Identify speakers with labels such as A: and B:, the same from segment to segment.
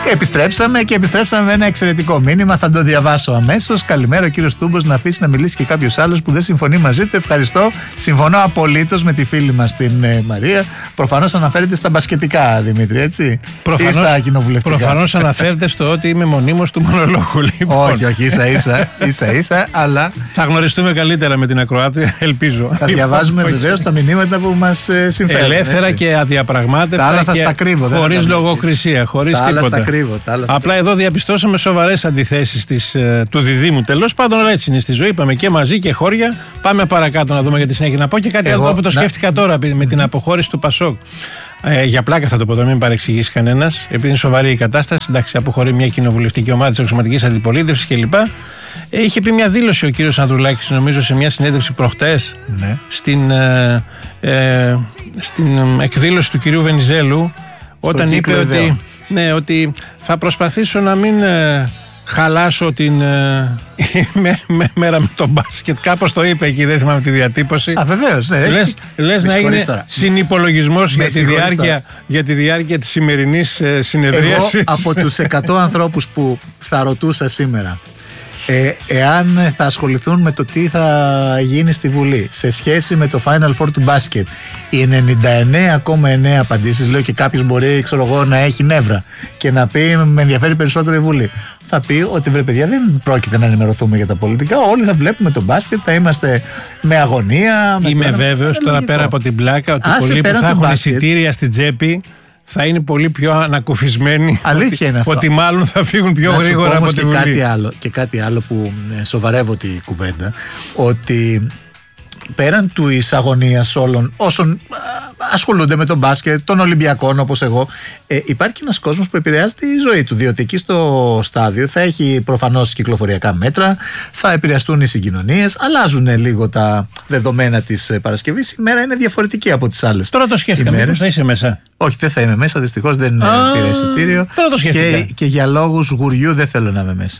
A: Επιστρέψαμε με ένα εξαιρετικό μήνυμα. Θα το διαβάσω αμέσως. Καλημέρα, ο κύριος Τούμπος, να αφήσει να μιλήσει και κάποιος άλλος που δεν συμφωνεί μαζί του. Ευχαριστώ. Συμφωνώ απολύτως με τη φίλη μας την Μαρία. Προφανώς αναφέρεται στα μπασκετικά, Δημήτρη, έτσι. Ή στα κοινοβουλευτικά.
B: Προφανώς αναφέρεται στο ότι είμαι μονίμως του μονολόγου, λοιπόν.
A: Όχι, ίσα-ίσα, αλλά.
B: Θα γνωριστούμε καλύτερα με την ακροάτρια, ελπίζω.
A: Θα διαβάζουμε βεβαίως τα μηνύματα που μας συμφέρουν.
B: Ελεύθερα και αδιαπραγμάτευτα και χωρίς λογοκρισία, χωρίς τίποτα. Απλά εδώ διαπιστώσαμε σοβαρές αντιθέσεις του διδήμου. Τέλος πάντων, όλα έτσι είναι στη ζωή. Είπαμε και μαζί και χώρια. Πάμε παρακάτω να δούμε γιατί συνέχεια. Να πω και κάτι άλλο που το σκέφτηκα τώρα με την αποχώρηση του Πασόκ. Για πλάκα θα το πω τώρα, μην παρεξηγήσει κανένας. Επειδή είναι σοβαρή η κατάσταση, εντάξει, αποχωρεί μια κοινοβουλευτική ομάδα της αξιωματικής αντιπολίτευσης κλπ. Είχε πει μια δήλωση ο κύριος Ανδρουλάκης, νομίζω, σε μια συνέντευξη προχτές, στην εκδήλωση του κυρίου Βενιζέλου, όταν είπε ότι θα προσπαθήσω να μην χαλάσω την μέρα με τον μπάσκετ. Κάπως το είπε εκεί, δεν θυμάμαι τη διατύπωση.
A: Βεβαίως.
B: Λες να έγινε συνυπολογισμός για τη διάρκεια της σημερινής συνεδρίασης.
A: Εγώ από τους 100 ανθρώπους που θα ρωτούσα σήμερα εάν θα ασχοληθούν με το τι θα γίνει στη Βουλή σε σχέση με το Final Four του μπάσκετ, οι 99,9 απαντήσεις, λέω, και κάποιος μπορεί, να έχει νεύρα και να πει με ενδιαφέρει περισσότερο η Βουλή, θα πει ότι βρε παιδιά, δεν πρόκειται να ενημερωθούμε για τα πολιτικά. Όλοι θα βλέπουμε το μπάσκετ, θα είμαστε με αγωνία.
B: Είμαι βέβαιος τώρα, πέρα από την πλάκα, ότι πολλοί που θα έχουν εισιτήρια στην τσέπη θα είναι πολύ πιο ανακουφισμένοι.
A: Αλήθεια είναι αυτό.
B: Ότι μάλλον θα φύγουν πιο γρήγορα από τη Βουλή.
A: Κάτι άλλο που σοβαρεύω τη κουβέντα, ότι πέραν του αγωνίας όλων όσων ασχολούνται με τον μπάσκετ, των Ολυμπιακών όπως εγώ, υπάρχει ένας κόσμος που επηρεάζει τη ζωή του, διότι εκεί στο στάδιο θα έχει προφανώς κυκλοφοριακά μέτρα, θα επηρεαστούν οι συγκοινωνίες, αλλάζουν λίγο τα δεδομένα της Παρασκευής. Η μέρα είναι διαφορετική από τις άλλες.
B: Τώρα το σκέφτηκα, μήπως θα είσαι μέσα.
A: Όχι, δεν θα είμαι μέσα, δυστυχώς δεν πήρα εισιτήριο.
B: Τώρα το σκέφτηκα.
A: Και για λόγους γουριού δεν θέλω να είμαι μέσα.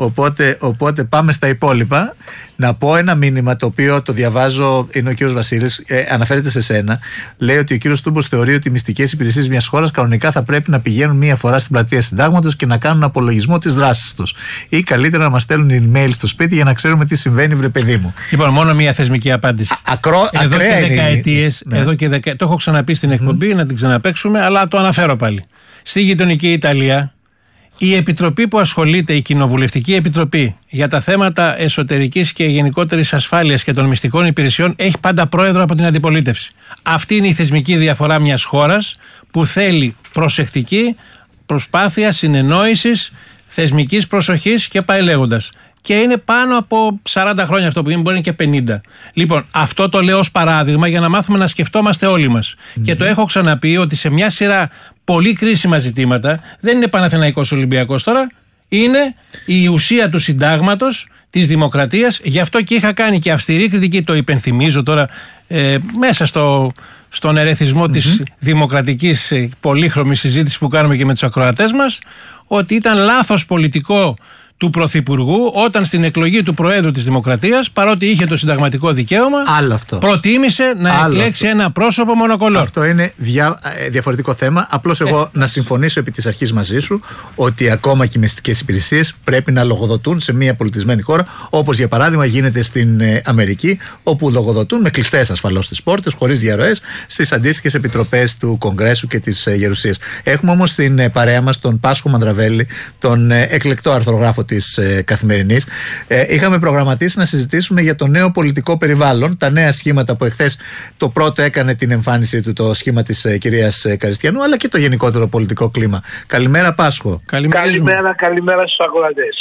A: Οπότε πάμε στα υπόλοιπα. Να πω ένα μήνυμα το οποίο το διαβάζω, είναι ο κύριος Βασίλης, αναφέρεται σε σένα. Λέει ότι ο κύριος Τούμπος θεωρεί ότι οι μυστικές υπηρεσίες μιας χώρας κανονικά θα πρέπει να πηγαίνουν μία φορά στην πλατεία Συντάγματος και να κάνουν απολογισμό της δράσης τους. Ή καλύτερα να μας στέλνουν email στο σπίτι για να ξέρουμε τι συμβαίνει, βρε παιδί μου.
B: Λοιπόν, μόνο μία θεσμική απάντηση. Εδώ και δεκαετίες, το έχω ξαναπεί στην εκπομπή, να την ξαναπαίξουμε, αλλά το αναφέρω πάλι. Στη γειτονική Ιταλία, η επιτροπή που ασχολείται, η κοινοβουλευτική επιτροπή για τα θέματα εσωτερικής και γενικότερης ασφάλειας και των μυστικών υπηρεσιών, έχει πάντα πρόεδρο από την αντιπολίτευση. Αυτή είναι η θεσμική διαφορά μιας χώρας που θέλει προσεκτική προσπάθεια συνεννόησης, θεσμικής προσοχής και πάει λέγοντας. Και είναι πάνω από 40 χρόνια αυτό που είναι, μπορεί να είναι και 50. Λοιπόν, αυτό το λέω ως παράδειγμα για να μάθουμε να σκεφτόμαστε όλοι μας. Και το έχω ξαναπεί ότι σε μια σειρά πολύ κρίσιμα ζητήματα, δεν είναι Παναθηναϊκός Ολυμπιακός τώρα, είναι η ουσία του συντάγματος, της δημοκρατίας. Γι' αυτό και είχα κάνει και αυστηρή κριτική, το υπενθυμίζω τώρα, μέσα στον ερεθισμό της δημοκρατικής πολύχρωμης συζήτησης που κάνουμε και με τους ακροατές μας, ότι ήταν λάθος πολιτικό του Πρωθυπουργού όταν στην εκλογή του Προέδρου της Δημοκρατίας, παρότι είχε το συνταγματικό δικαίωμα, προτίμησε να εκλέξει ένα πρόσωπο μονοκολόρ.
A: Αυτό είναι διαφορετικό θέμα. Απλώς εγώ να συμφωνήσω επί της αρχής μαζί σου ότι ακόμα και οι μυστικές υπηρεσίες πρέπει να λογοδοτούν σε μια πολιτισμένη χώρα, όπως για παράδειγμα γίνεται στην Αμερική, όπου λογοδοτούν με κλειστές ασφαλώς τις πόρτες, χωρίς διαρροές, στις αντίστοιχες επιτροπές του Κογκρέσου και της Γερουσίας. Έχουμε όμως στην παρέα μας τον Πάσχο Μανδραβέλη, τον εκλεκτό αρθρογράφο της Καθημερινής. Είχαμε προγραμματίσει να συζητήσουμε για το νέο πολιτικό περιβάλλον, τα νέα σχήματα που εχθές το πρώτο έκανε την εμφάνιση του το σχήμα της κυρίας Καριστιανού, αλλά και το γενικότερο πολιτικό κλίμα. Καλημέρα, Πάσχο.
C: Καλημέρα στους ακροατές.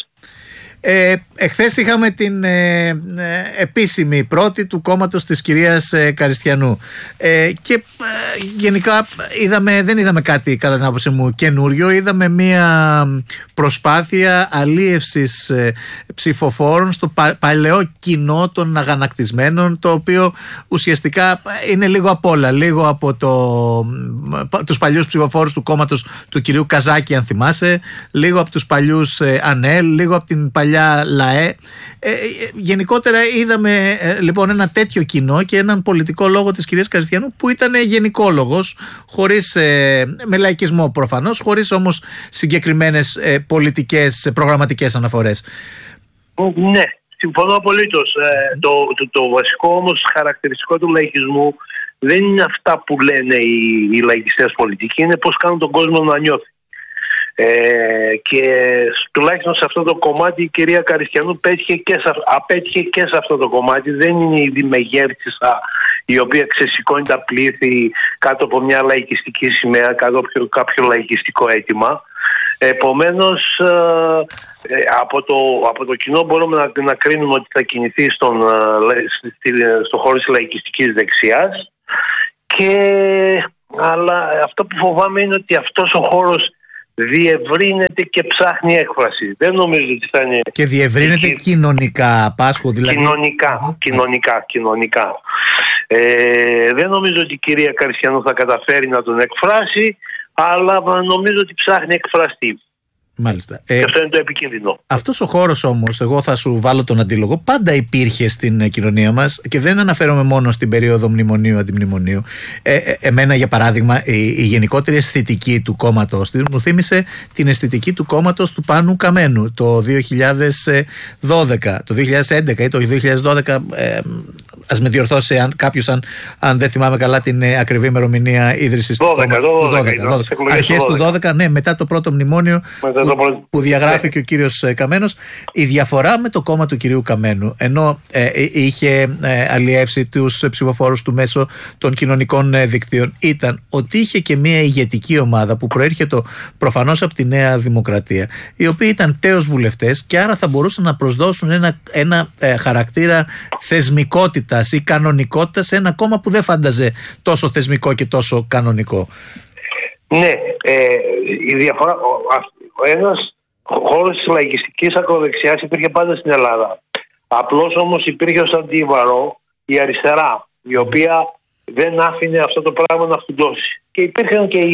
A: Εχθές είχαμε την επίσημη πρώτη του κόμματος της κυρίας Καριστιανού και γενικά δεν είδαμε κάτι κατά την άποψη μου καινούριο. Είδαμε μια προσπάθεια αλίευσης ψηφοφόρων στο παλαιό κοινό των αγανακτισμένων, το οποίο ουσιαστικά είναι λίγο απ' όλα, λίγο από τους παλιούς ψηφοφόρους του κόμματος του κυρίου Καζάκη, αν θυμάσαι, λίγο από τους παλιούς ΑΝΕΛ, λίγο από την παλιά παλιά ΛΑΕ. Γενικότερα είδαμε λοιπόν ένα τέτοιο κοινό και έναν πολιτικό λόγο της κυρίας Καριστιανού που ήταν γενικόλογος, με λαϊκισμό προφανώς, χωρίς όμως συγκεκριμένες πολιτικές, προγραμματικές αναφορές.
C: Ναι, συμφωνώ απολύτως. Το βασικό όμως χαρακτηριστικό του λαϊκισμού δεν είναι αυτά που λένε οι λαϊκιστές πολιτικοί, είναι πώς κάνουν τον κόσμο να νιώθει. Και τουλάχιστον σε αυτό το κομμάτι η κυρία Καριστιανού απέτυχε και σε αυτό το κομμάτι. Δεν είναι η δημεγέρτισσα η οποία ξεσηκώνει τα πλήθη κάτω από μια λαϊκιστική σημαία, κάτω από κάποιο λαϊκιστικό αίτημα. Επομένως από το κοινό μπορούμε να κρίνουμε ότι θα κινηθεί στο χώρο της λαϊκιστικής δεξιάς, αλλά αυτό που φοβάμαι είναι ότι αυτός ο χώρος διευρύνεται και ψάχνει έκφραση. Δεν νομίζω ότι θα είναι...
A: Και διευρύνεται κοινωνικά, Πάσχο, δηλαδή.
C: Κοινωνικά. Δεν νομίζω ότι η κυρία Καριστιανού θα καταφέρει να τον εκφράσει, αλλά νομίζω ότι ψάχνει εκφραστή.
A: Μάλιστα.
C: Και αυτό είναι το επικίνδυνο.
A: Αυτός ο χώρος όμως, εγώ θα σου βάλω τον αντίλογο, πάντα υπήρχε στην κοινωνία μας και δεν αναφέρομαι μόνο στην περίοδο μνημονίου-αντιμνημονίου. Εμένα, για παράδειγμα, η γενικότερη αισθητική του κόμματος της μου θύμισε την αισθητική του κόμματος του Πάνου Καμένου το 2012, το 2011 ή το 2012. Ας με διορθώσει κάποιος αν δεν θυμάμαι καλά την ακριβή ημερομηνία ίδρυσης του 12. Αρχές του 12, ναι, μετά το πρώτο μνημόνιο που διαγράφει και ο κύριος Καμένος. Η διαφορά με το κόμμα του κυρίου Καμένου, ενώ είχε αλλιεύσει τους ψηφοφόρους του μέσω των κοινωνικών δικτύων, ήταν ότι είχε και μια ηγετική ομάδα που προέρχεται προφανώς από τη Νέα Δημοκρατία, οι οποίοι ήταν τέως βουλευτές και άρα θα μπορούσαν να προσδώσουν ένα χαρακτήρα θεσμικότητας ή κανονικότητας σε ένα κόμμα που δεν φάνταζε τόσο θεσμικό και τόσο κανονικό.
C: Ναι, η διαφορά... Ένας χώρος της λαϊκιστικής ακροδεξιάς υπήρχε πάντα στην Ελλάδα. Απλώς όμως υπήρχε ως αντίβαρο η αριστερά, η οποία δεν άφηνε αυτό το πράγμα να φουντώσει. Και υπήρχαν και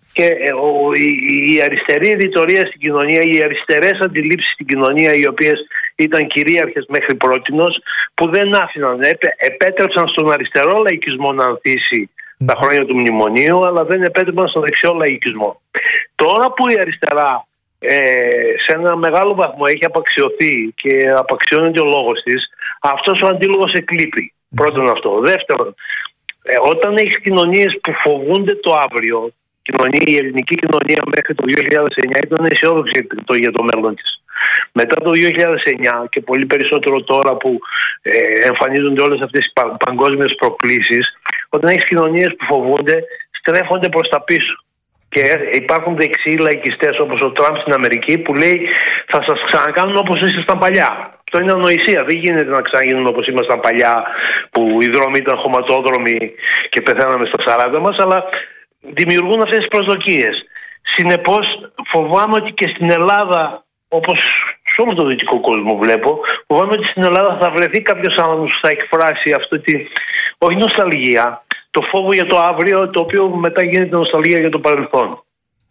C: η αριστερή ρητορία στην κοινωνία, οι αριστερές αντιλήψεις στην κοινωνία, οι οποίες ήταν κυρίαρχες μέχρι πρότινος, που δεν άφηναν, επέτρεψαν στον αριστερό λαϊκισμό να ανθίσει τα χρόνια του μνημονίου, αλλά δεν επέτρεψαν στον δεξιό λαϊκισμό. Τώρα που η αριστερά σε ένα μεγάλο βαθμό έχει απαξιωθεί και απαξιώνεται ο λόγος της, αυτός ο αντίλογος εκλείπει. Πρώτον αυτό. Δεύτερον, όταν έχεις κοινωνίες που φοβούνται το αύριο, η ελληνική κοινωνία μέχρι το 2009 ήταν αισιόδοξη για το μέλλον της. Μετά το 2009 και πολύ περισσότερο τώρα που εμφανίζονται όλες αυτές οι παγκόσμιες προκλήσεις, όταν έχεις κοινωνίες που φοβούνται, στρέφονται προς τα πίσω. Και υπάρχουν δεξιοί λαϊκιστές όπως ο Τραμπ στην Αμερική που λέει θα σας ξανακάνουν όπως ήσασταν παλιά. Αυτό είναι ανοησία. Δεν γίνεται να ξαναγίνουν όπως ήμασταν παλιά, που οι δρόμοι ήταν χωματόδρομοι και πεθαίναμε στα 40 μας, αλλά δημιουργούν αυτές τις προσδοκίες. Συνεπώς φοβάμαι ότι και στην Ελλάδα, όπως σε όλο το δυτικό κόσμο βλέπω, φοβάμαι ότι στην Ελλάδα θα βρεθεί κάποιος άνθρωπος που θα εκφράσει αυτή όχι νοσταλγία, το φόβο για το αύριο, το οποίο μετά γίνεται νοσταλγία για το παρελθόν.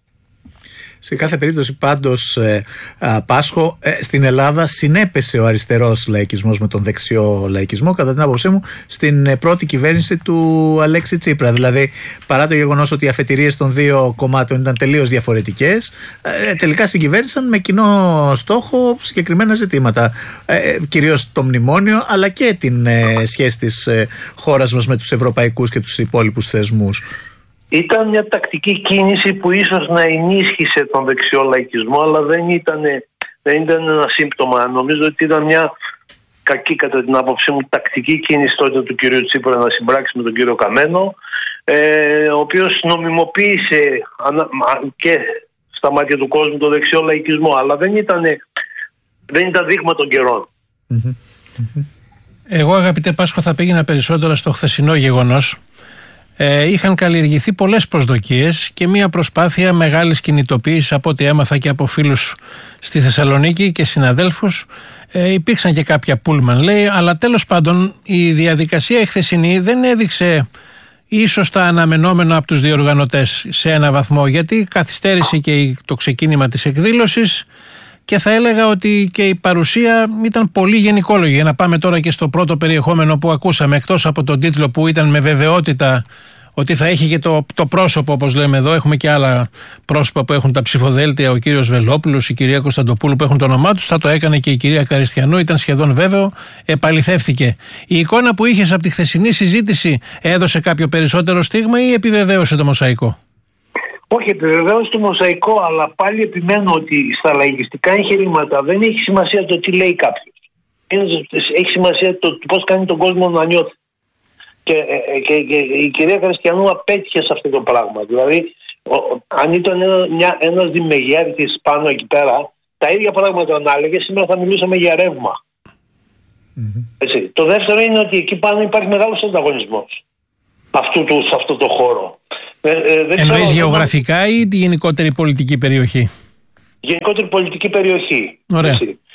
A: Σε κάθε περίπτωση πάντως, Πάσχο, στην Ελλάδα συνέπεσε ο αριστερός λαϊκισμός με τον δεξιό λαϊκισμό, κατά την άποψή μου, στην πρώτη κυβέρνηση του Αλέξη Τσίπρα. Δηλαδή, παρά το γεγονός ότι οι αφετηρίες των δύο κομμάτων ήταν τελείως διαφορετικές, τελικά συγκυβέρνησαν με κοινό στόχο συγκεκριμένα ζητήματα. Κυρίως το μνημόνιο, αλλά και την σχέση της χώρας μας με τους ευρωπαϊκούς και τους υπόλοιπους θεσμούς.
C: Ήταν μια τακτική κίνηση που ίσως να ενίσχυσε τον δεξιό λαϊκισμό, αλλά δεν ήταν ένα σύμπτωμα. Νομίζω ότι ήταν μια κακή, κατά την άποψή μου, τακτική κίνηση τότε του κυρίου Τσίπρα να συμπράξει με τον κύριο Καμένο, ο οποίος νομιμοποίησε και στα μάτια του κόσμου τον δεξιό λαϊκισμό, αλλά δεν ήταν δείγμα των καιρών.
B: Εγώ, αγαπητέ Πάσχο, θα πήγαινα περισσότερο στο χθεσινό γεγονός. Είχαν καλλιεργηθεί πολλές προσδοκίες και μια προσπάθεια μεγάλης κινητοποίησης, από ό,τι έμαθα και από φίλους στη Θεσσαλονίκη και συναδέλφους. Υπήρξαν και κάποια πούλμαν, λέει, αλλά τέλος πάντων η διαδικασία η χθεσινή δεν έδειξε ίσως τα αναμενόμενα από τους διοργανωτές σε ένα βαθμό, γιατί καθυστέρησε και το ξεκίνημα της εκδήλωσης. και θα έλεγα ότι και η παρουσία ήταν πολύ γενικόλογη. Για να πάμε τώρα και στο πρώτο περιεχόμενο που ακούσαμε, εκτός από τον τίτλο που ήταν με βεβαιότητα ότι θα έχει και το πρόσωπο, όπως λέμε εδώ, έχουμε και άλλα πρόσωπα που έχουν τα ψηφοδέλτια, ο κύριος Βελόπουλος, η κυρία Κωνσταντοπούλου που έχουν το όνομά τους, θα το έκανε και η κυρία Καριστιανού, ήταν σχεδόν βέβαιο, επαληθεύθηκε. Η εικόνα που είχες από τη χθεσινή συζήτηση έδωσε κάποιο περισσότερο στίγμα ή επιβεβαίωσε το μοσαϊκό?
C: Όχι, επιβεβαίωσε το μοσαϊκό, αλλά πάλι επιμένω ότι στα λαϊκιστικά εγχειρήματα δεν έχει σημασία το τι λέει κάποιος. Έχει σημασία το πώς κάνει τον κόσμο να νιώθει. Και η κυρία Καριστιανού απέτυχε σε αυτό το πράγμα. Δηλαδή, αν ήταν ένας δημεγέρτης πάνω εκεί πέρα, τα ίδια πράγματα να έλεγε, σήμερα θα μιλούσαμε για ρεύμα. Έτσι. Το δεύτερο είναι ότι εκεί πάνω υπάρχει μεγάλος ανταγωνισμός σε αυτό το χώρο.
B: Εννοείς γεωγραφικά ή τη γενικότερη πολιτική περιοχή?
C: Γενικότερη πολιτική περιοχή.
B: Ωραία.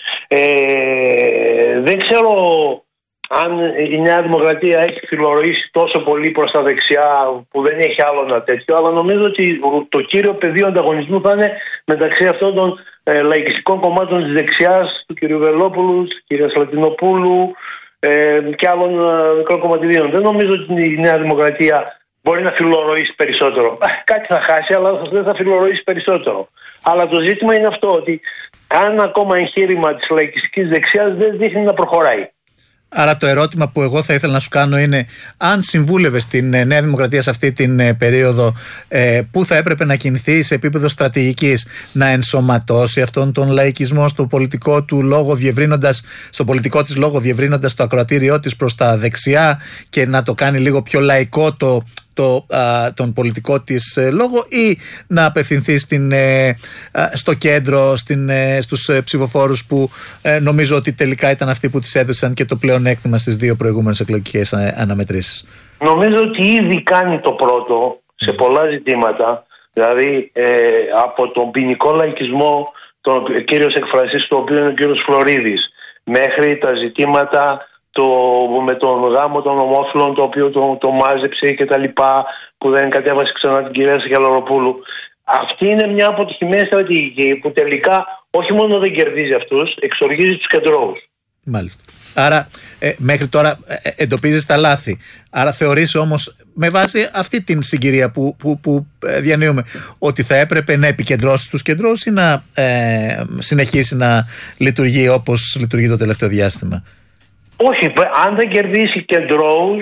C: Δεν ξέρω αν η Νέα Δημοκρατία έχει φιλορροήσει τόσο πολύ προς τα δεξιά που δεν έχει άλλο ένα τέτοιο, αλλά νομίζω ότι το κύριο πεδίο ανταγωνισμού θα είναι μεταξύ αυτών των λαϊκιστικών κομμάτων της δεξιάς, του κ. Βελόπουλου, της κ. Λατινοπούλου και άλλων μικρών κομματιδίων. Δεν νομίζω ότι η Νέα Δημοκρατία μπορεί να φιλορροήσει περισσότερο. Κάτι θα χάσει, αλλά δεν θα φιλορροήσει περισσότερο. Αλλά το ζήτημα είναι αυτό, ότι κανένα ακόμα εγχείρημα της λαϊκιστικής δεξιάς δεν δείχνει να προχωράει.
A: Άρα το ερώτημα που εγώ θα ήθελα να σου κάνω είναι, αν συμβούλευες την Νέα Δημοκρατία σε αυτή την περίοδο, πού θα έπρεπε να κινηθεί σε επίπεδο στρατηγικής, να ενσωματώσει αυτόν τον λαϊκισμό στο πολιτικό του λόγο, στο πολιτικό της λόγο, διευρύνοντας το ακροατήριό της προς τα δεξιά και να το κάνει λίγο πιο λαϊκό τον πολιτικό της λόγο, ή να απευθυνθεί στο κέντρο, στους ψηφοφόρους που νομίζω ότι τελικά ήταν αυτοί που της έδωσαν και το πλεονέκτημα στις δύο προηγούμενες εκλογικές αναμετρήσεις?
C: Νομίζω ότι ήδη κάνει το πρώτο σε πολλά ζητήματα, δηλαδή από τον ποινικό λαϊκισμό, τον κύριος εκφραστής του οποίου είναι ο κύριος Φλωρίδης, μέχρι τα ζητήματα με τον γάμο των ομόφυλων, το οποίο το μάζεψε και τα λοιπά, που δεν κατέβασε ξανά την κυρία Σαχελαροπούλου. Αυτή είναι μια αποτυχημένη στρατηγική που τελικά όχι μόνο δεν κερδίζει αυτούς, εξοργίζει τους κεντρώους.
A: Μάλιστα. Άρα μέχρι τώρα εντοπίζεις τα λάθη. Άρα θεωρείς όμως, με βάση αυτή την συγκυρία που διανύουμε, ότι θα έπρεπε να επικεντρώσει τους κεντρώους ή να συνεχίσει να λειτουργεί όπως λειτουργεί το τελευταίο διάστημα?
C: Όχι, αν δεν κερδίσει κεντρώους,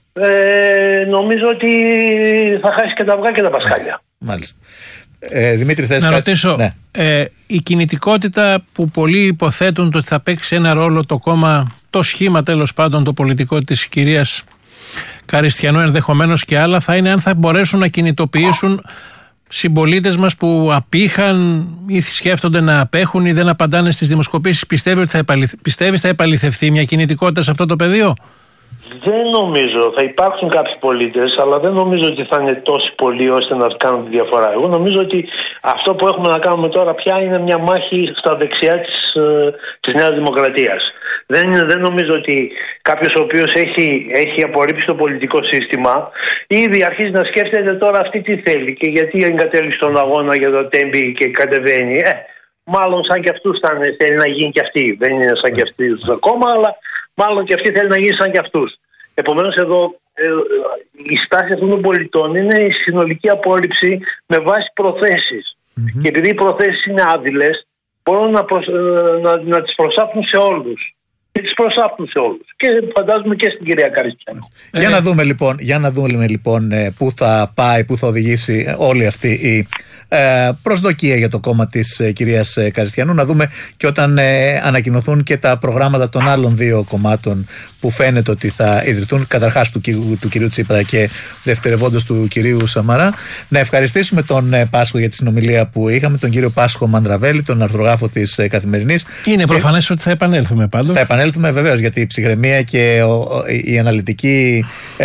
C: νομίζω ότι θα χάσει και τα αυγά και τα πασχάλια.
A: Μάλιστα. Δημήτρη, θες
B: να ρωτήσω, ναι. Η κινητικότητα που πολλοί υποθέτουν ότι θα παίξει ένα ρόλο το κόμμα, το σχήμα τέλος πάντων το πολιτικό της κυρίας Καριστιανού, ενδεχομένως και άλλα, θα είναι αν θα μπορέσουν να κινητοποιήσουν συμπολίτες μας που απήχαν ή σκέφτονται να απέχουν ή δεν απαντάνε στις δημοσκοπήσεις. Πιστεύεις θα επαληθευτεί μια κινητικότητα σε αυτό το πεδίο?
C: Δεν νομίζω. Θα υπάρξουν κάποιοι πολίτες, αλλά δεν νομίζω ότι θα είναι τόσοι πολλοί ώστε να κάνουν τη διαφορά. Εγώ νομίζω ότι αυτό που έχουμε να κάνουμε τώρα πια είναι μια μάχη στα δεξιά της Νέας Δημοκρατίας. Δεν νομίζω ότι κάποιος ο οποίος έχει απορρίψει το πολιτικό σύστημα ήδη αρχίζει να σκέφτεται τώρα αυτή τι θέλει και γιατί εγκατέλειψε τον αγώνα για το τέμπι και κατεβαίνει. Μάλλον σαν και αυτούς θέλει να γίνει και αυτή. Δεν είναι σαν και αυτοί ακόμα, αλλά μάλλον και αυτή θέλει να γίνει σαν και αυτούς. Επομένως εδώ η στάση αυτών των πολιτών είναι η συνολική απόρριψη με βάση προθέσεις. Και επειδή οι προθέσεις είναι άδειλες, μπορούν να τις προσάπτουν σε όλους. Και τις προσάπτουν σε όλους. Και φαντάζομαι και στην κυρία Καριστιανού.
A: Για να δούμε λοιπόν πού θα πάει, πού θα οδηγήσει όλη αυτή η προσδοκία για το κόμμα της κυρίας Καριστιανού. Να δούμε και όταν ανακοινωθούν και τα προγράμματα των άλλων δύο κομμάτων που φαίνεται ότι θα ιδρυθούν, καταρχάς του κυρίου Τσίπρα και δευτερευόντως του κυρίου Σαμαρά. Να ευχαριστήσουμε τον Πάσχο για τη συνομιλία που είχαμε, τον κύριο Πάσχο Μανδραβέλη, τον αρθρογράφο της Καθημερινής.
B: Είναι προφανές ότι θα επανέλθουμε πάντως.
A: Θα επανέλθουμε βεβαίως, γιατί η ψυχραιμία και η αναλυτική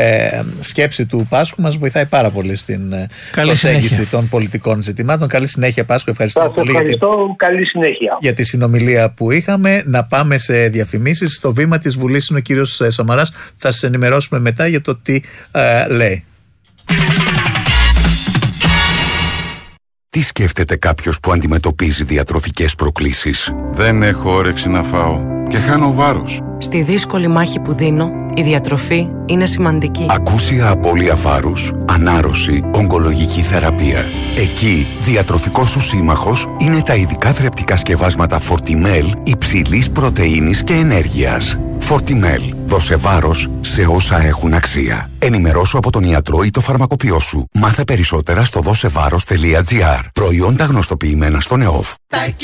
A: σκέψη του Πάσχου μας βοηθάει πάρα πολύ στην προσέγγιση των πολιτικών ζητημάτων. Καλή συνέχεια, Πάσχο. Ευχαριστώ πολύ
C: καλή συνέχεια
A: για τη συνομιλία που είχαμε. Να πάμε σε διαφημίσεις. Στο βήμα της Βουλής είναι ο κύριος Σαμαράς. Θα σας ενημερώσουμε μετά για το τι λέει.
D: Τι σκέφτεται κάποιος που αντιμετωπίζει διατροφικές προκλήσεις?
E: Δεν έχω όρεξη να φάω και χάνω βάρος.
F: Στη δύσκολη μάχη που δίνω, η διατροφή είναι σημαντική.
D: Ακούσια απώλεια βάρους, ανάρρωση, ογκολογική θεραπεία. Εκεί, διατροφικός σου σύμμαχος είναι τα ειδικά θρεπτικά σκευάσματα Fortimel υψηλής πρωτεΐνης και ενέργειας. Fortimel. Δώσε βάρος σε όσα έχουν αξία. Ενημερώσου από τον ιατρό ή το φαρμακοποιό σου. Μάθε περισσότερα στο δώσεβάρος.gr. Προϊόντα γνωστοποιημένα στον ΕΟΦ.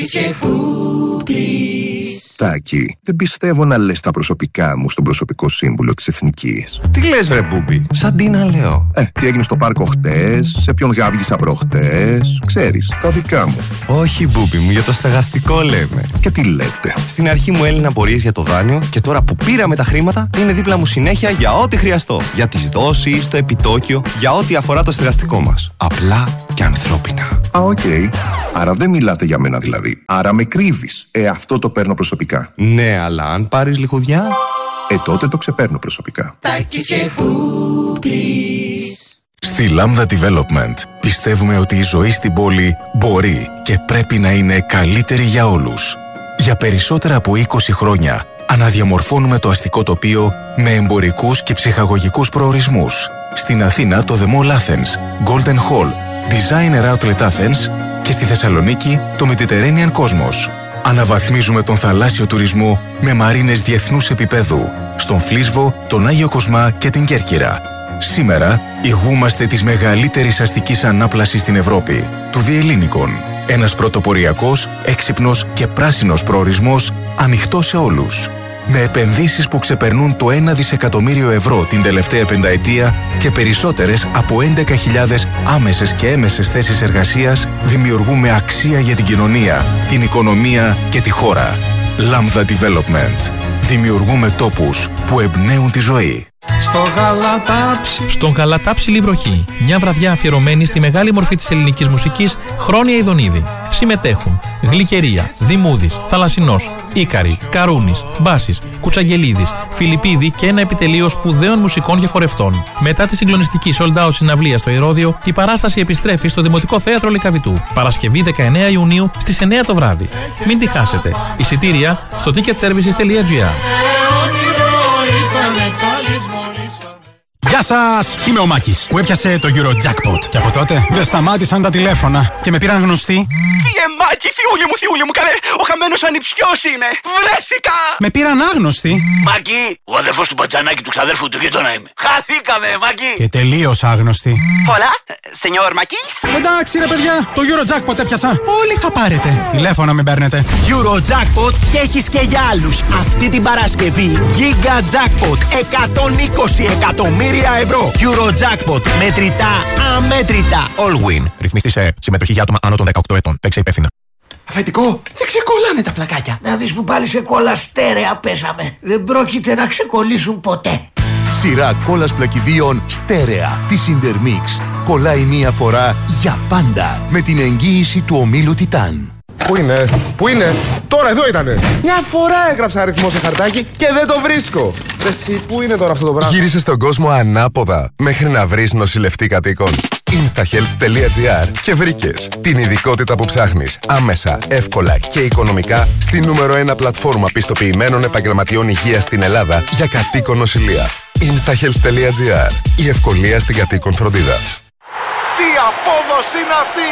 G: Τάκη, δεν πιστεύω να λες τα προσωπικά μου στον προσωπικό σύμβουλο της Εθνικής.
H: Τι λες βρε Μπούμπη, σαν τι να λέω.
G: Τι έγινε στο πάρκο χτες, σε ποιον γάβγισα προχτές, ξέρεις, τα δικά μου.
H: Όχι Μπούμπη μου, για το στεγαστικό λέμε.
G: Και τι λέτε?
H: Στην αρχή μου έλυναν απορίες για το δάνειο και τώρα που πήραμε τα χρήματα είναι δίπλα μου συνέχεια για ό,τι χρειαστώ. Για τις δόσεις, το επιτόκιο, για ό,τι αφορά το στεγαστικό μας. Απλά και ανθρώπινα.
G: Οκ. Άρα δεν μιλάτε για μένα δηλαδή. Άρα με κρύβεις. Αυτό το παίρνω προσωπικά.
H: Ναι, αλλά αν πάρεις λιχουδιά...
G: τότε το ξεπαίρνω προσωπικά.
D: Στη Lambda Development πιστεύουμε ότι η ζωή στην πόλη μπορεί και πρέπει να είναι καλύτερη για όλους. Για περισσότερα από 20 χρόνια αναδιαμορφώνουμε το αστικό τοπίο με εμπορικούς και ψυχαγωγικούς προορισμούς. Στην Αθήνα το The Mall Athens, Golden Hall, Designer Outlet Athens και στη Θεσσαλονίκη το Mediterranean Cosmos. Αναβαθμίζουμε τον θαλάσσιο τουρισμό με μαρίνες διεθνούς επίπεδου, στον Φλίσβο, τον Άγιο Κοσμά και την Κέρκυρα. Σήμερα ηγούμαστε της μεγαλύτερης αστικής ανάπλασης στην Ευρώπη, του Διελλήνικον. Ένας πρωτοποριακός, έξυπνος και πράσινος προορισμός ανοιχτός σε όλους. Με επενδύσεις που ξεπερνούν το 1 δισεκατομμύριο ευρώ την τελευταία πενταετία και περισσότερες από 11.000 άμεσες και έμεσες θέσεις εργασίας, δημιουργούμε αξία για την κοινωνία, την οικονομία και τη χώρα. Lambda Development. Δημιουργούμε τόπους που εμπνέουν τη ζωή.
I: Στον Γαλατάψιλη βροχή. Μια βραδιά αφιερωμένη στη μεγάλη μορφή της ελληνικής μουσικής, Χρόνια Ιδονίδη. Συμμετέχουν Γλυκερία, Δημούδης, Θαλασσινός, Ίκαρη, Καρούνης, Μπάσης, Κουτσαγγελίδης, Φιλιππίδη και ένα επιτελείο σπουδαίων μουσικών και χορευτών. Μετά τη συγκλονιστική sold out συναυλία στο Ηρώδειο, η παράσταση επιστρέφει στο Δημοτικό Θέατρο Λυκαβητού. Παρασκευή 19 Ιουνίου στις 9 το βράδυ. Μην τη χάσετε. Εισιτήρια στο ticketservices.gr.
J: Γεια σας! Είμαι ο Μάκης που έπιασε το Eurojackpot. Και από τότε δεν σταμάτησαν τα τηλέφωνα και με πήραν γνωστοί.
K: Μάκη, θειούλη μου, καλέ! Ο χαμένος ανιψιός είναι! Βρέθηκα!
J: Με πήραν άγνωστοι.
K: Μάκη, ο αδερφός του Πατζανάκη του ξαδέρφου του γείτονα είμαι. Χαθήκαμε, Μάκη!
J: Και τελείως άγνωστοι.
K: Πολλά, σενιόρ Μάκης!
J: Εντάξει ρε παιδιά, το Eurojackpot έπιασα. Όλοι θα πάρετε. Τηλέφωνα μην παίρνετε.
L: Eurojackpot και έχεις και για άλλους. Αυτή την Παρασκευή Giga Jackpot 120 εκατομμύρια ευρώ. Eurojackpot μετρητά αμέτρητα.
J: All win. Ρυθμιστής συμμετοχή για άτομα άνω των 18 ετών. Παίξε υπεύθυνα.
L: Αφεντικό, δεν ξεκολλάνε τα πλακάκια.
M: Να δεις που πάλι σε κόλλα στέρεα πέσαμε. Δεν πρόκειται να ξεκολλήσουν ποτέ.
N: Σειρά κόλλας πλακιδίων στέρεα της Intermix. Κολλάει μία φορά για πάντα με την εγγύηση του ομίλου Τιτάν.
O: Πού είναι, τώρα εδώ ήτανε. Μια φορά έγραψα αριθμό σε χαρτάκι και δεν το βρίσκω. Εσύ, πού είναι τώρα αυτό το πράγμα?
P: Γύρισε στον κόσμο ανάποδα μέχρι να βρεις νοσηλευτή κατοίκων. Instahealth.gr και βρήκες την ειδικότητα που ψάχνεις άμεσα, εύκολα και οικονομικά στη νούμερο 1 πλατφόρμα πιστοποιημένων επαγγελματιών υγείας στην Ελλάδα για κατοίκον νοσηλεία. Instahealth.gr. Η ευκολία στην κατοίκον φροντίδα.
O: Τι απόδοση είναι αυτή!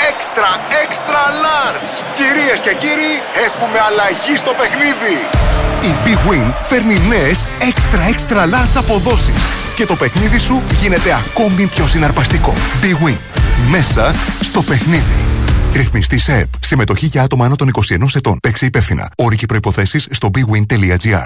O: Extra large! Κυρίες και κύριοι, έχουμε αλλαγή στο παιχνίδι!
N: Η Big Win φέρνει νέες extra large αποδόσεις και το παιχνίδι σου γίνεται ακόμη πιο συναρπαστικό. Big Win. Μέσα στο παιχνίδι. Ρυθμιστή σε ΕΠ. Συμμετοχή για άτομα άνω των 21 ετών. Παίξε υπεύθυνα. Όροι και προϋποθέσεις στο bigwin.gr.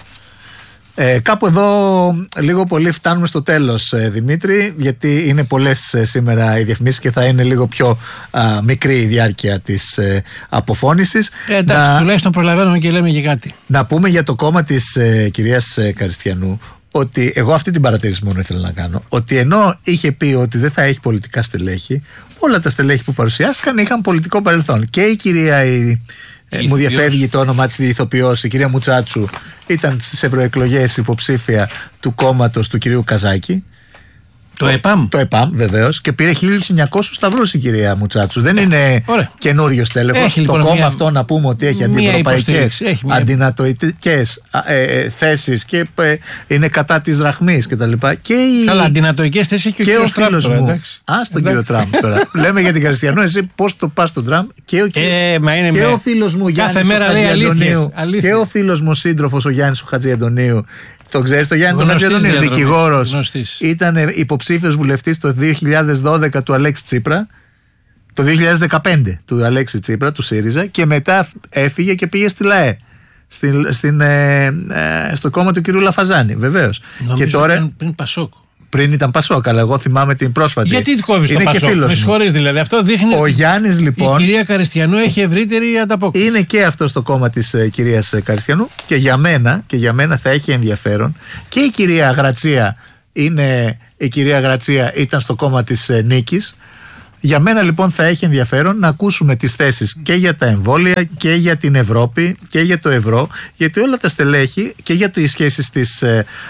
A: Κάπου εδώ λίγο πολύ φτάνουμε στο τέλος, Δημήτρη, γιατί είναι πολλές σήμερα οι διαφημίσεις και θα είναι λίγο πιο μικρή η διάρκεια της αποφώνησης.
B: Εντάξει, τουλάχιστον προλαβαίνουμε και λέμε και κάτι.
A: Να πούμε για το κόμμα της κυρίας Καριστιανού ότι εγώ αυτή την παρατήρηση μόνο ήθελα να κάνω, ότι ενώ είχε πει ότι δεν θα έχει πολιτικά στελέχη, όλα τα στελέχη που παρουσιάστηκαν είχαν πολιτικό παρελθόν. Και η κυρία μου διαφεύγει το όνομά της, η ηθοποιός, η κυρία Μουτσάτσου, ήταν στις ευρωεκλογές υποψήφια του κόμματος του κυρίου Καζάκη
B: Το ΕΠΑΜ.
A: Το ΕΠΑΜ, βεβαίως, και πήρε 1.900 σταυρούς η κυρία Μουτσάτσου. Δεν είναι καινούριος τέλεχος. Το
B: λοιπόν
A: κόμμα αυτό να πούμε ότι έχει αντιευρωπαϊκές, αντινατοικές θέσεις και είναι κατά της δραχμής κτλ.
B: Καλά, αντινατοικές θέσεις έχει και ο
A: φίλος μου. Τον κύριο Τραμπ τώρα. Λέμε για την Καριστιανό, εσύ πώς το πας στον Τραμπ. Και ο φίλος μου Γιάννης Χατζιαντονίου. Και ο φίλος μου σύντροφος ο Γιάννης Χατζιαντονίου. Το ξέρεις το Γιάννη τον Χατζιαντονίου, δικηγόρος. Ήταν υποψήφιος βουλευτής το 2012 του Αλέξη Τσίπρα. Το 2015 του Αλέξη Τσίπρα, του ΣΥΡΙΖΑ, και μετά έφυγε και πήγε στη ΛΑΕ. Στο κόμμα του κυρίου Λαφαζάνη, βεβαίως.
B: Νομίζω και τώρα, ήταν πριν Πασόκ.
A: Πριν ήταν Πασόκ, αλλά εγώ θυμάμαι την πρόσφατη.
B: Γιατί κόβεις το Πασόκ? Με συγχωρείς δηλαδή. Αυτό δείχνει.
A: Ο Γιάννης λοιπόν.
B: Η κυρία Καριστιανού έχει ευρύτερη ανταπόκριση.
A: Είναι και αυτό στο κόμμα της κυρίας Καριστιανού, και για μένα θα έχει ενδιαφέρον. Και η κυρία Γρατσία ήταν στο κόμμα της Νίκης. Για μένα λοιπόν θα έχει ενδιαφέρον να ακούσουμε τις θέσεις και για τα εμβόλια και για την Ευρώπη και για το ευρώ, γιατί όλα τα στελέχη, και για τις σχέσεις της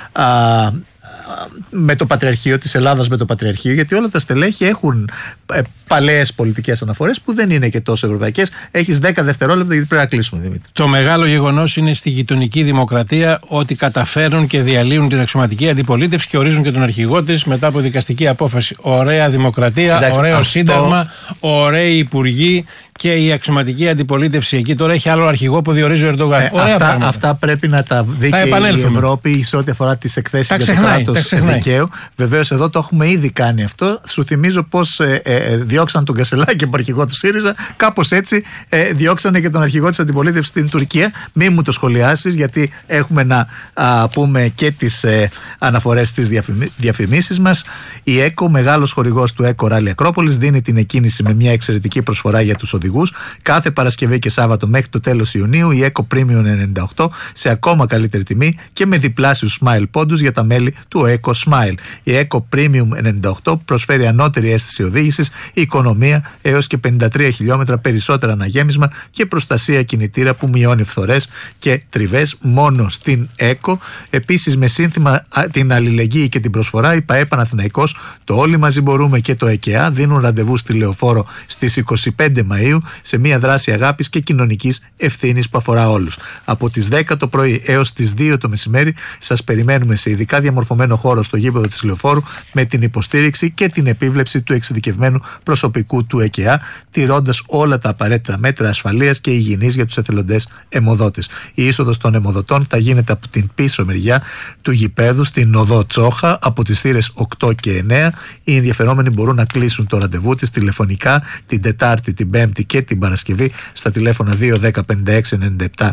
A: με το Πατριαρχείο, της Ελλάδας με το Πατριαρχείο, γιατί όλα τα στελέχη έχουν παλαιές πολιτικές αναφορές που δεν είναι και τόσο ευρωπαϊκές. Έχεις 10 δευτερόλεπτα γιατί πρέπει να κλείσουμε, Δημήτρη.
B: Το μεγάλο γεγονός είναι στη γειτονική δημοκρατία ότι καταφέρουν και διαλύουν την αξιωματική αντιπολίτευση και ορίζουν και τον αρχηγό της μετά από δικαστική απόφαση. Ωραία δημοκρατία, εντάξει, ωραίο σύνταγμα, ωραίοι υπουργοί. Και η αξιωματική αντιπολίτευση εκεί τώρα έχει άλλο αρχηγό που διορίζει ο Ερντογάν.
A: Αυτά πρέπει να τα δει και η Ευρώπη σε ό,τι αφορά τις εκθέσεις για το κράτος δικαίου. Βεβαίως εδώ το έχουμε ήδη κάνει αυτό. Σου θυμίζω πως διώξαν τον Κασελάκη από αρχηγό του ΣΥΡΙΖΑ. Κάπως έτσι διώξανε και τον αρχηγό της αντιπολίτευσης στην Τουρκία. Μην μου το σχολιάσεις, γιατί έχουμε να πούμε και τις αναφορές στις διαφημίσεις μας. Η ΕΚΟ, μεγάλος χορηγός του ΕΚΟ Ράλι Ακρόπολης, δίνει την εκκίνηση με μια εξαιρετική προσφορά για τους οδηγούς. Κάθε Παρασκευή και Σάββατο μέχρι το τέλος Ιουνίου η Eco Premium 98 σε ακόμα καλύτερη τιμή και με διπλάσιους Smile πόντους για τα μέλη του Eco Smile. Η Eco Premium 98 προσφέρει ανώτερη αίσθηση οδήγησης, οικονομία έως και 53 χιλιόμετρα περισσότερα αναγέμισμα και προστασία κινητήρα που μειώνει φθορές και τριβές μόνο στην Eco. Επίσης, με σύνθημα την αλληλεγγύη και την προσφορά, η ΠΑΕ Παναθηναϊκός, το Όλοι Μαζί Μπορούμε και το ΕΚΕΑ δίνουν ραντεβού στη Λεωφόρο στις 25 Μαΐου σε μια δράση αγάπης και κοινωνικής ευθύνης που αφορά όλους. Από τις 10 το πρωί έως τις 2 το μεσημέρι σας περιμένουμε σε ειδικά διαμορφωμένο χώρο στο γήπεδο της Λεωφόρου με την υποστήριξη και την επίβλεψη του εξειδικευμένου προσωπικού του ΕΚΕΑ, τηρώντας όλα τα απαραίτητα μέτρα ασφαλείας και υγιεινής για τους εθελοντές αιμοδότες. Η είσοδος των αιμοδοτών θα γίνεται από την πίσω μεριά του γηπέδου στην οδό Τσόχα από τις θύρες 8 και 9. Οι ενδιαφερόμενοι μπορούν να κλείσουν το ραντεβού της τηλεφωνικά την Τετάρτη, την Πέμπτη και την Παρασκευή στα τηλέφωνα 210 56 97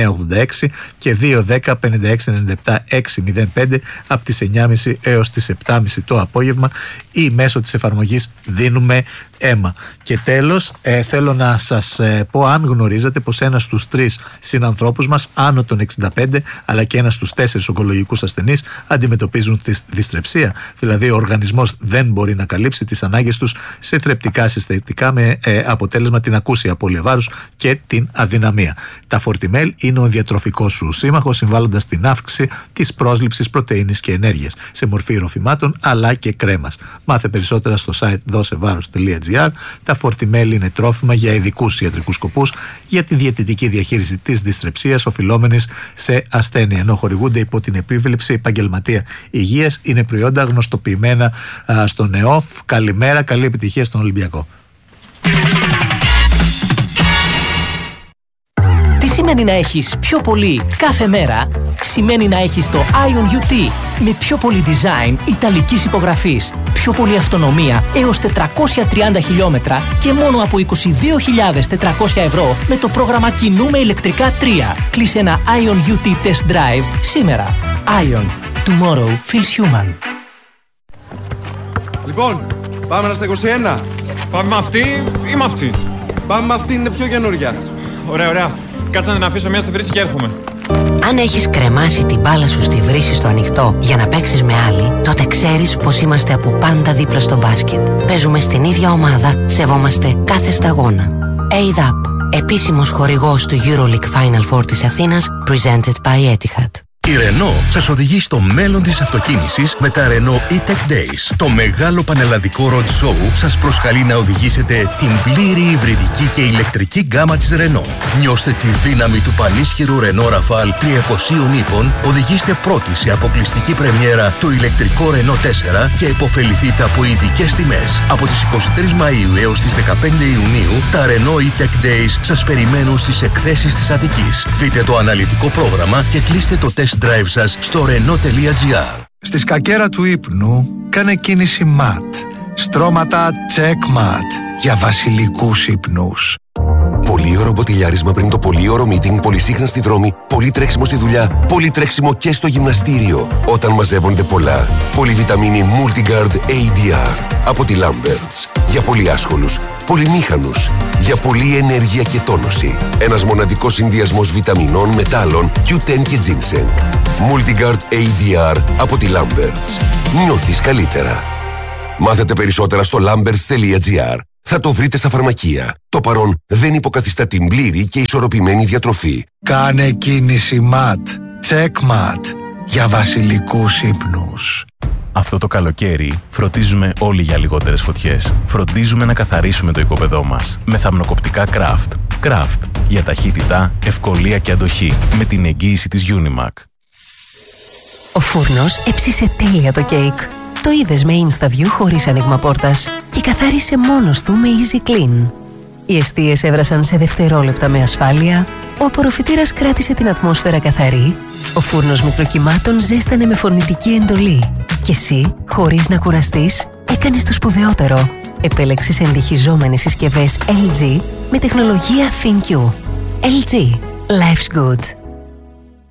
A: 986 και 210 56 97 605 από τις 9.30 έως τις 7.30 το απόγευμα ή μέσω της εφαρμογής Δίνουμε Αίμα. Και τέλος, θέλω να σας πω, αν γνωρίζετε πως ένας στους 3 συνανθρώπους μας άνω των 65 αλλά και ένας στους 4 ογκολογικούς ασθενείς αντιμετωπίζουν τη δυστρεψία. Δηλαδή ο οργανισμός δεν μπορεί να καλύψει τις ανάγκες τους σε θρεπτικά συστατικά με αποτέλεσμα την ακούσια απώλεια βάρους και την αδυναμία. Τα Φορτιμέλ είναι ο διατροφικός σου σύμμαχος, συμβάλλοντας στην αύξηση της πρόσληψης πρωτεΐνης και ενέργειας σε μορφή ροφημάτων αλλά και κρέμας. Μάθε περισσότερα στο site dosevaros.gr. Τα Φορτιμέλ είναι τρόφιμα για ειδικούς ιατρικούς σκοπούς για τη διαιτητική διαχείριση της δυστρεψίας οφειλόμενης σε ασθένεια, ενώ χορηγούνται υπό την επίβλεψη επαγγελματία υγείας. Είναι προϊόντα γνωστοποιημένα στον ΕΟΦ. Καλημέρα, καλή επιτυχία στον Ολυμπιακό.
Q: Τι σημαίνει να έχεις πιο πολύ κάθε μέρα? Σημαίνει να έχεις το Ion UT με πιο πολύ design ιταλικής υπογραφής, πιο πολύ αυτονομία έως 430 χιλιόμετρα και μόνο από 22.400 ευρώ με το πρόγραμμα Κινούμε ηλεκτρικά 3. Κλείσε ένα Ion UT Test Drive σήμερα. Ion. Tomorrow feels human.
R: Λοιπόν, πάμε να στα 21.
S: Πάμε με αυτή ή με αυτή?
R: Πάμε με αυτή, είναι πιο καινούρια.
S: Ωραία, ωραία. Κάτσε να την αφήσω μια στη βρύση και έρχομαι.
T: Αν έχεις κρεμάσει την μπάλα σου στη βρύση στο ανοιχτό για να παίξεις με άλλη, τότε ξέρεις πως είμαστε από πάντα δίπλα στο μπάσκετ. Παίζουμε στην ίδια ομάδα, σεβόμαστε κάθε σταγόνα. ADAP, επίσημος χορηγός του EuroLeague Final Four της Αθήνας, presented by Etihad.
D: Η Renault σας οδηγεί στο μέλλον της αυτοκίνησης με τα Renault E-Tech Days. Το μεγάλο πανελλαδικό road show σας προσκαλεί να οδηγήσετε την πλήρη υβριδική και ηλεκτρική γκάμα της Renault. Νιώστε τη δύναμη του πανίσχυρου Renault Rafale 300 ύπων, οδηγήστε πρώτοι σε αποκλειστική πρεμιέρα το ηλεκτρικό Renault 4 και υποφεληθείτε από ειδικές τιμές. Από τις 23 Μαΐου έως τις 15 Ιουνίου, τα Renault E-Tech Days σας περιμένουν στις εκθέσεις της Αττικής. Δείτε το αναλυτικό πρόγραμμα και κλείστε το test drive σας στο Renault.gr.
U: Στη σκακέρα του ύπνου κάνε κίνηση MAT. Στρώματα Check MAT για βασιλικούς ύπνους.
V: Πολύ ωραίο μποτιλιάρισμα πριν το πολύ ωραίο meeting, πολύ σύγχρονα στη δρόμη, πολύ τρέξιμο στη δουλειά, πολύ τρέξιμο και στο γυμναστήριο. Όταν μαζεύονται πολλά. Πολυβιταμίνη Multigard ADR από τη Lamberts. Για πολύ άσχολους, πολυμήχανους, για πολλή ενέργεια και τόνωση. Ένας μοναδικός συνδυασμός βιταμινών, μετάλλων, Q10 και ginseng. Multigard ADR από τη Lamberts. Νιώθεις καλύτερα. Μάθετε περισσότερα στο lamberts.gr. Θα το βρείτε στα φαρμακεία. Το παρόν δεν υποκαθιστά την πλήρη και ισορροπημένη διατροφή.
U: Κάνε κίνηση MAT. Check MAT για βασιλικούς ύπνους.
W: Αυτό το καλοκαίρι φροντίζουμε όλοι για λιγότερες φωτιές. Φροντίζουμε να καθαρίσουμε το οικόπεδό μας με θαμνοκοπτικά Craft. Craft για ταχύτητα, ευκολία και αντοχή με την εγγύηση της Unimac.
X: Ο φούρνος έψισε τέλεια το κέικ. Το είδες με InstaView χωρίς άνοιγμα πόρτας και καθάρισε μόνος του με Easy Clean. Οι εστίες έβρασαν σε δευτερόλεπτα με ασφάλεια, ο απορροφητήρας κράτησε την ατμόσφαιρα καθαρή, ο φούρνος μικροκυμάτων ζέστανε με φωνητική εντολή και εσύ, χωρίς να κουραστείς, έκανες το σπουδαιότερο. Επέλεξες εντυχιζόμενες συσκευές LG με τεχνολογία ThinQ. LG. Life's good.